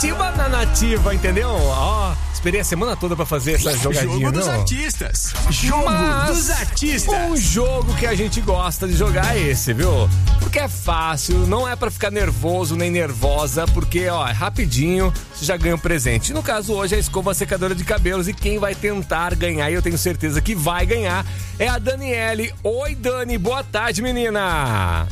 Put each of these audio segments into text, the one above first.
Ativa na Nativa, entendeu? Ó, esperei a semana toda pra fazer essa jogadinha. Jogo dos artistas. Jogo dos artistas. Um jogo que a gente gosta de jogar é esse, viu? Porque é fácil, não é pra ficar nervoso nem nervosa, porque, ó, é rapidinho, você já ganha um presente. No caso, hoje é a escova secadora de cabelos, e quem vai tentar ganhar, e eu tenho certeza que vai ganhar, é a Daniele. Oi, Dani, boa tarde, menina.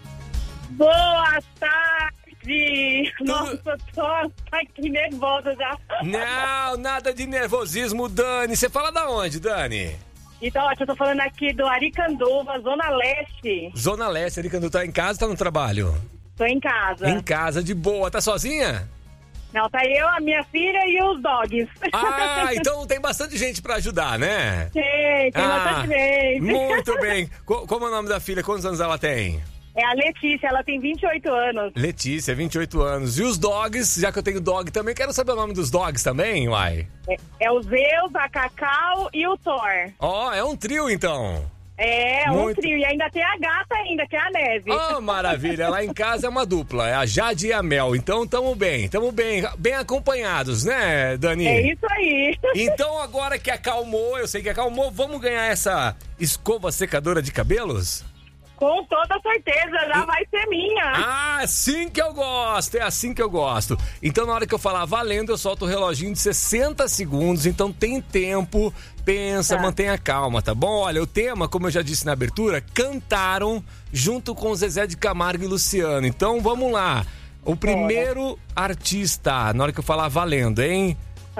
Boa tarde! Nossa, tô aqui nervosa já. Não, nada de nervosismo, Dani. Você fala da onde, Dani? Então, eu tô falando aqui do Aricanduva, Zona Leste. Zona Leste, Aricanduva. Tá em casa ou tá no trabalho? Tô em casa. Em casa, de boa. Tá sozinha? Não, tá eu, a minha filha e os dogs. Ah, então tem bastante gente pra ajudar, né? Tem bastante gente. Muito bem. Como é o nome da filha? Quantos anos ela tem? É a Letícia, ela tem 28 anos. Letícia, 28 anos. E os dogs, já que eu tenho dog também, quero saber o nome dos dogs também, uai. É o Zeus, a Cacau e o Thor. Ó, é um trio então. É, um trio. E ainda tem a gata ainda, que é a Neve. Oh, maravilha. Lá em casa é uma dupla, é a Jade e a Mel. Então tamo bem acompanhados, né, Dani? É isso aí. Então agora que acalmou, eu sei que acalmou, vamos ganhar essa escova secadora de cabelos? Com toda certeza, já vai ser minha. Ah, assim que eu gosto, é assim que eu gosto. Então na hora que eu falar valendo, eu solto o reloginho de 60 segundos, então tem tempo, pensa, mantenha calma, tá bom? Olha, o tema, como eu já disse na abertura, cantaram junto com Zezé de Camargo e Luciano. Então vamos lá, o primeiro artista, na hora que eu falar valendo, hein?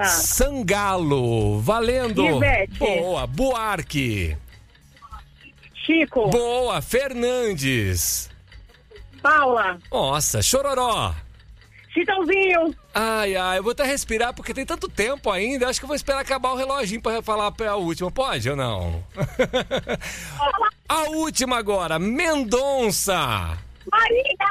Sangalo, valendo. Ivete. Boa, Buarque. Chico. Boa, Fernandes. Paula. Nossa, Chororó. Chitãozinho. Ai, eu vou até respirar porque tem tanto tempo ainda. Acho que eu vou esperar acabar o reloginho pra falar a última. Pode ou não? A última agora, Mendonça. Maria.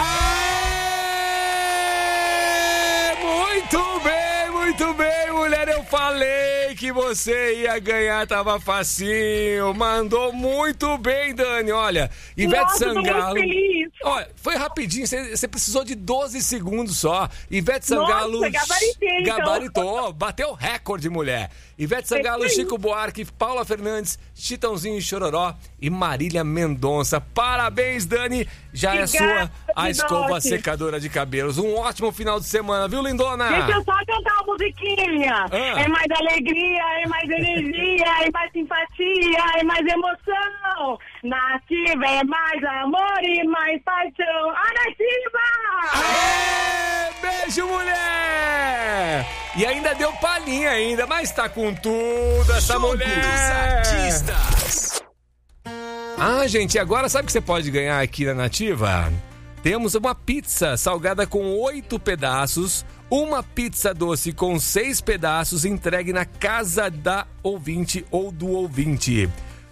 Muito bem, mulher. Eu falei que você ia ganhar, tava facinho. Mandou muito bem, Dani. Olha, Ivete Sangalo. Tô muito feliz. Olha, foi rapidinho, você precisou de 12 segundos só. Ivete Sangalo. Nossa, gabaritei, gabaritou, bateu recorde, mulher. Ivete Sangalo, Chico Buarque, Paula Fernandes, Chitãozinho e Chororó e Marília Mendonça. Parabéns, Dani. Já é sua a escova secadora de cabelos. Um ótimo final de semana, viu, lindona? Deixa eu só cantar uma musiquinha. É mais alegria, é mais energia, é mais simpatia, é mais emoção. Nativa é mais amor e mais paixão. A Nativa! Aê! Beijo, mulher! E ainda deu palhinha ainda, mas tá com tudo essa mulher. Dos artistas. Ah, gente, agora sabe o que você pode ganhar aqui na Nativa? Temos uma pizza salgada com 8 pedaços, uma pizza doce com 6 pedaços entregue na casa da ouvinte ou do ouvinte.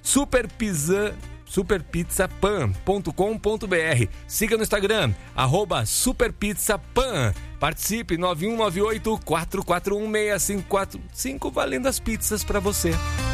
superpizzapan.com.br. Siga no Instagram, @superpizzapan. Participe, 9198-441-6545, valendo as pizzas pra você.